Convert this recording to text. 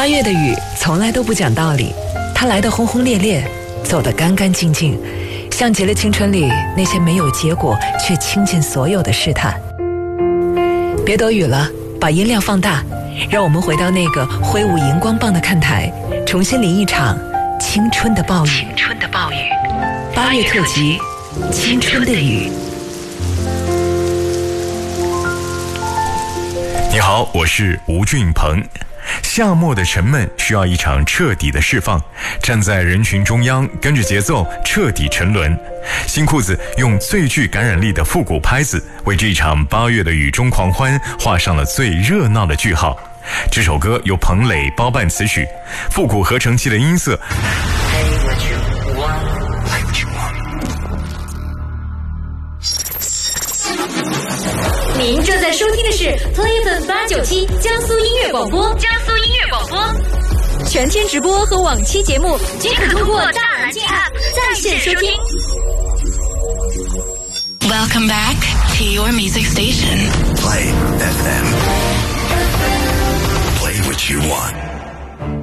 8月的雨从来都不讲道理，它来得轰轰烈烈，走得干干净净，像极了青春里那些没有结果却倾尽所有的试探。别躲雨了，把音量放大，让我们回到那个挥舞荧光棒的看台，重新淋一场青春的暴雨。8月特辑，青春的雨。 你好，我是吴俊鹏。夏末的沉闷需要一场彻底的释放，站在人群中央，跟着节奏彻底沉沦。新裤子用最具感染力的复古拍子，为这一场8月的雨中狂欢画上了最热闹的句号。这首歌由彭磊包办词曲，复古合成器的音色。 您正在收听的是 Play FM897 江苏音乐广播，全天直播和往期节目均可通过大蓝鲸 App 在线收听。 Welcome back to your music station. Play FM. Play what you want.